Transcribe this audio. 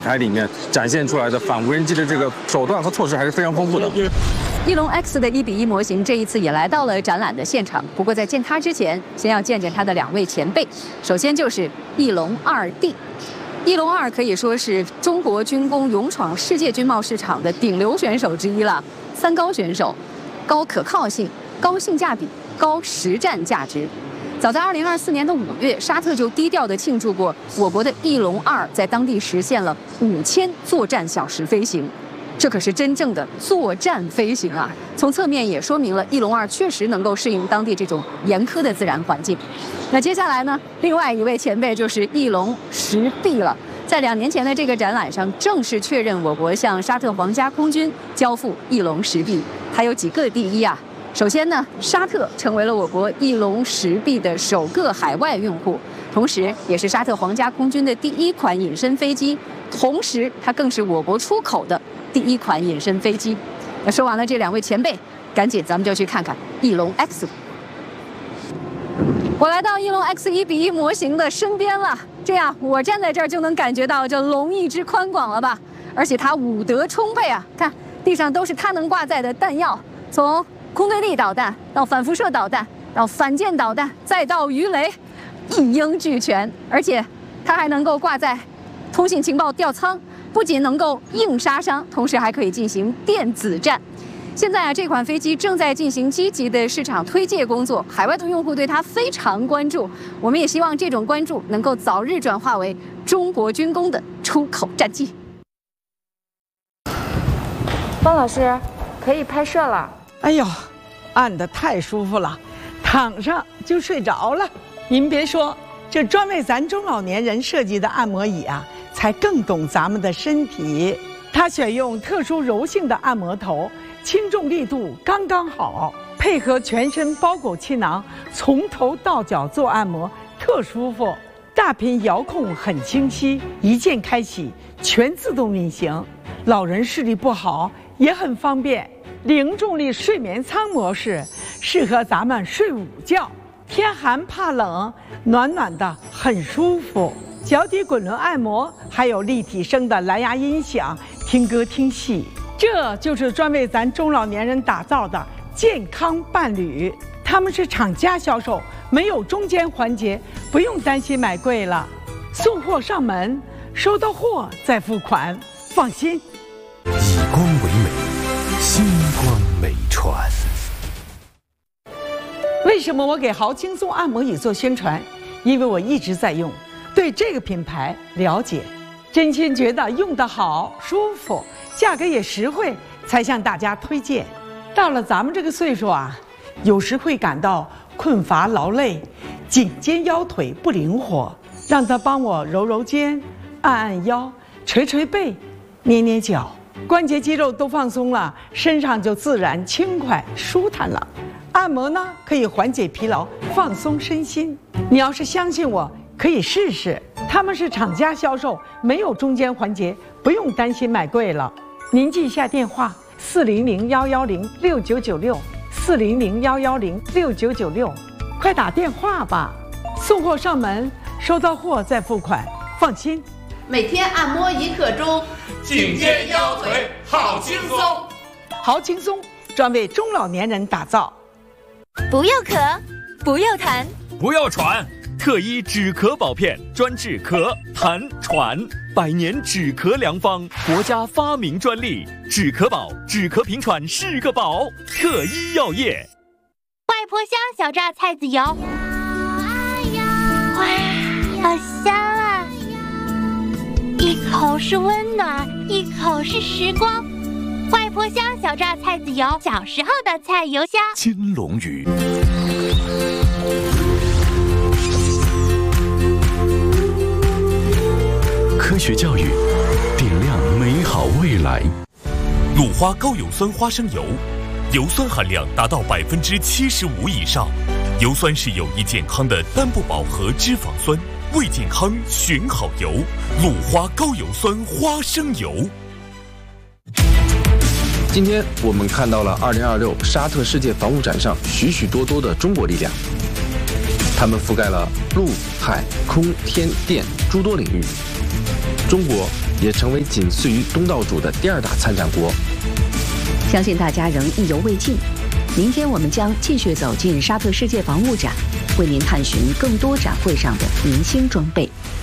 台里面展现出来的反无人机的这个手段和措施还是非常丰富的。 翼龙 X 的1:1模型这一次也来到了展览的现场，不过在见它之前，先要见见它的2位前辈。首先就是翼龙2D。翼龙2可以说是中国军工勇闯世界军贸市场的顶流选手之一了。3高选手：高可靠性、高性价比、高实战价值。早在2024年的5月，沙特就低调地庆祝过我国的翼龙2在当地实现了5000作战小时飞行。这可是真正的作战飞行啊！从侧面也说明了翼龙2确实能够适应当地这种严苛的自然环境。那接下来呢，另外一位前辈就是翼龙10B了。在2年前的这个展览上，正式确认我国向沙特皇家空军交付翼龙10B，它有几个第一啊？首先呢，沙特成为了我国翼龙10B的首个海外用户，同时也是沙特皇家空军的第1款隐身飞机，同时它更是我国出口的第1款隐身飞机。那说完了这2位前辈，赶紧咱们就去看看翼龙 X。我来到翼龙 X 1:1模型的身边了，这样我站在这儿就能感觉到这龙翼之宽广了吧？而且它武德充沛啊！看地上都是它能挂载的弹药，从空对地导弹到反辐射导弹到反舰导弹，再到鱼雷，一应俱全。而且它还能够挂在通信情报吊舱，不仅能够硬杀伤，同时还可以进行电子战。现在啊，这款飞机正在进行积极的市场推介工作，海外的用户对它非常关注。我们也希望这种关注能够早日转化为中国军工的出口战机。 方老师，可以拍摄了。 哎呦，按得太舒服了，躺上就睡着了。您别说，这专为咱中老年人设计的按摩椅啊，才更懂咱们的身体。它选用特殊柔性的按摩头，轻重力度刚刚好，配合全身包裹气囊，从头到脚做按摩，特舒服。大屏遥控很清晰，一键开启，全自动运行。老人视力不好也很方便。零重力睡眠舱模式适合咱们睡午觉，天寒怕冷，暖暖的很舒服。脚底滚轮按摩，还有立体声的蓝牙音响，听歌听戏。这就是专为咱中老年人打造的健康伴侣。他们是厂家销售，没有中间环节，不用担心买贵了。送货上门，收到货再付款，放心。 以光为美，星光美传。 为什么我给豪轻松按摩椅做宣传？因为我一直在用，对这个品牌了解，真心觉得用得好、舒服，价格也实惠，才向大家推荐。到了咱们这个岁数啊，有时会感到困乏劳累，颈肩腰腿不灵活，让他帮我揉揉肩、按按腰、捶捶背、捏捏脚，关节肌肉都放松了，身上就自然轻快舒坦了。按摩呢，可以缓解疲劳，放松身心。你要是相信我，可以试试。他们是厂家销售，没有中间环节，不用担心买贵了。您记一下电话：400-110-6996，400-110-6996，快打电话吧。送货上门，收到货再付款，放心。 每天按摩1刻钟， 颈肩腰腿好轻松。 好轻松，专为中老年人打造。 不要咳，不要痰， 不要喘，特医止咳宝片专治咳、痰、喘，100年止咳良方，国家发明专利，止咳宝，止咳平喘是个宝，特医药业。 外婆香小榨菜籽油，哇，好香啊！一口是温暖，一口是时光。外婆香小榨菜籽油，小时候的菜油香。 金龙鱼。科学教育，点亮美好未来。 鲁花高油酸花生油，油酸含量达到75%以上。油酸是有益健康的单不饱和脂肪酸，为健康选好油。鲁花高油酸花生油。 今天我们看到了2026沙特世界防务展上许许多多的中国力量，他们覆盖了陆、海、空、天、电诸多领域。中国也成为仅次于东道主的第2大参展国。 相信大家仍意犹未尽，明天我们将继续走进沙特世界防务展，为您探寻更多展会上的明星装备。